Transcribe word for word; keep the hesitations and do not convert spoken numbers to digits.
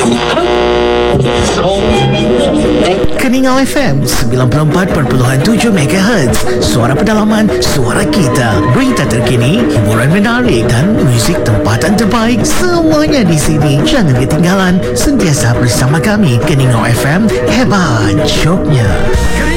Keningau F M sembilan puluh empat perpuluhan tujuh MHz. Suara pedalaman, suara kita. Berita terkini, hiburan menarik dan muzik tempatan terbaik, semuanya di sini. Jangan ketinggalan, sentiasa bersama kami. Keningau F M, hebat jobnya.